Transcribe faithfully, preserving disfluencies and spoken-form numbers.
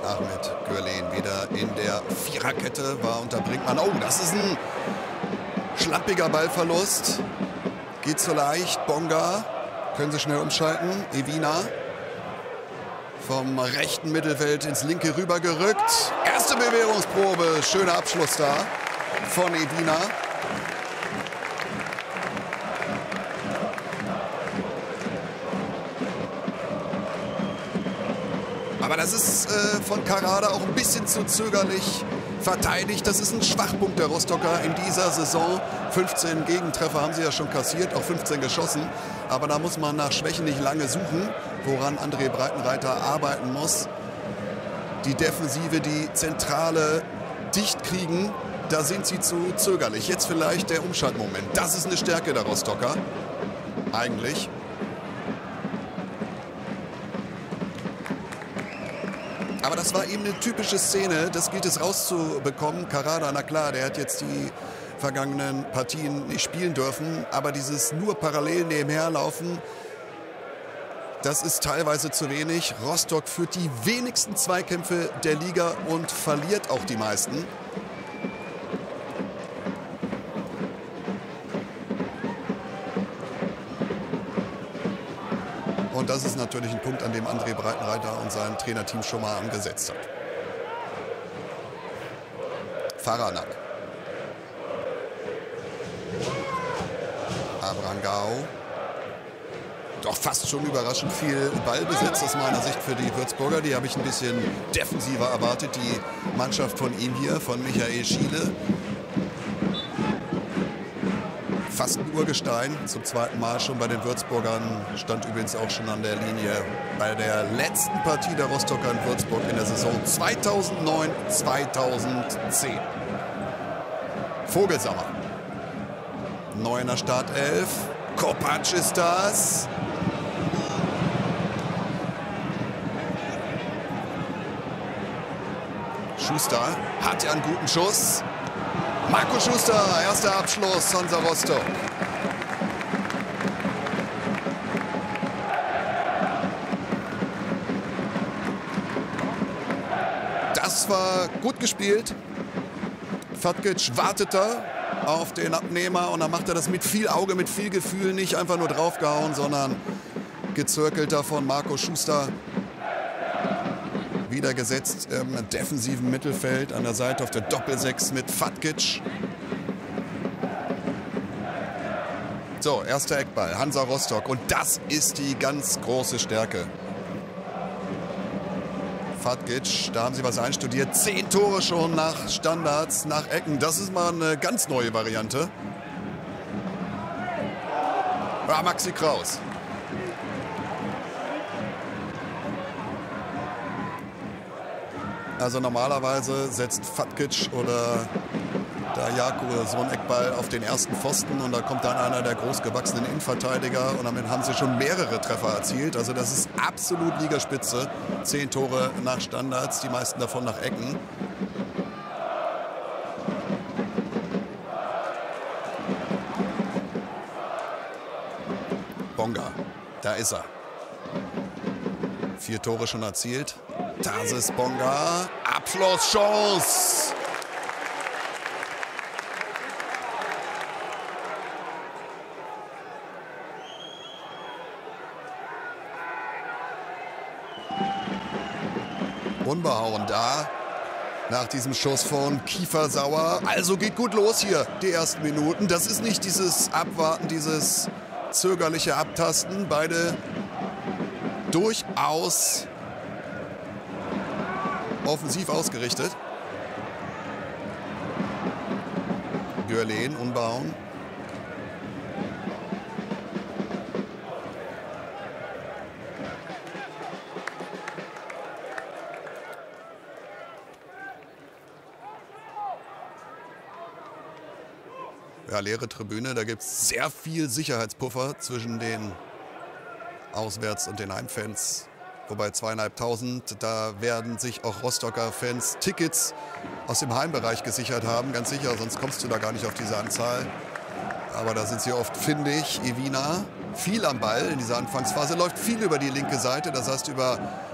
Ahmed Gürlen wieder in der Viererkette, war unter Brinkmann. Oh, das ist ein schlampiger Ballverlust. Geht so leicht. Bonga. Können sie schnell umschalten. Evina. Vom rechten Mittelfeld ins linke rübergerückt. Erste Bewährungsprobe. Schöner Abschluss da von Evina. Aber das ist äh, von Karada auch ein bisschen zu zögerlich verteidigt. Das ist ein Schwachpunkt der Rostocker in dieser Saison. fünfzehn Gegentreffer haben sie ja schon kassiert, auch fünfzehn geschossen. Aber da muss man nach Schwächen nicht lange suchen, woran André Breitenreiter arbeiten muss. Die Defensive, die Zentrale dicht kriegen, da sind sie zu zögerlich. Jetzt vielleicht der Umschaltmoment. Das ist eine Stärke der Rostocker, eigentlich. Aber das war eben eine typische Szene, das gilt es rauszubekommen. Karada, na klar, der hat jetzt die vergangenen Partien nicht spielen dürfen. Aber dieses nur parallel nebenherlaufen, das ist teilweise zu wenig. Rostock führt die wenigsten Zweikämpfe der Liga und verliert auch die meisten. Und das ist natürlich ein Punkt, an dem André Breitenreiter und sein Trainerteam schon mal angesetzt hat. Faranak. Abrangau. Doch fast schon überraschend viel Ballbesitz aus meiner Sicht für die Würzburger. Die habe ich ein bisschen defensiver erwartet. Die Mannschaft von ihm hier, von Michael Schiele. Fast ein Urgestein, zum zweiten Mal schon bei den Würzburgern, stand übrigens auch schon an der Linie bei der letzten Partie der Rostocker in Würzburg in der Saison zweitausendneun zweitausendzehn. Vogelsammer, neu in der Startelf, Kopacz ist das. Schuster hat ja einen guten Schuss. Marco Schuster, erster Abschluss, Hansa Rostock. Das war gut gespielt. Fatkic wartet da auf den Abnehmer und dann macht er das mit viel Auge, mit viel Gefühl, nicht einfach nur draufgehauen, sondern gezirkelt davon Marco Schuster. Wieder gesetzt im defensiven Mittelfeld an der Seite auf der Doppelsechs mit Fatkic. So, erster Eckball, Hansa Rostock. Und das ist die ganz große Stärke. Fatkic, da haben sie was einstudiert. Zehn Tore schon nach Standards, nach Ecken. Das ist mal eine ganz neue Variante. Ah, Maxi Kraus. Also normalerweise setzt Fatkic oder Dajaku oder so einen Eckball auf den ersten Pfosten und da kommt dann einer der großgewachsenen Innenverteidiger und damit haben sie schon mehrere Treffer erzielt. Also das ist absolut Ligaspitze. Zehn Tore nach Standards, die meisten davon nach Ecken. Bonga, da ist er. Vier Tore schon erzielt. Tarsis Bonga, Abschlusschance. Unbehauen da, nach diesem Schuss von Kiefersauer. Also geht gut los hier, die ersten Minuten. Das ist nicht dieses Abwarten, dieses zögerliche Abtasten. Beide durchaus offensiv ausgerichtet. Gürlen, Unbauen. Ja, leere Tribüne, da gibt es sehr viel Sicherheitspuffer zwischen den Auswärts- und den Heimfans. Wobei zweieinhalbtausend, da werden sich auch Rostocker Fans Tickets aus dem Heimbereich gesichert haben, ganz sicher, sonst kommst du da gar nicht auf diese Anzahl. Aber da sind sie oft findig. Evina, viel am Ball in dieser Anfangsphase, läuft viel über die linke Seite, das heißt über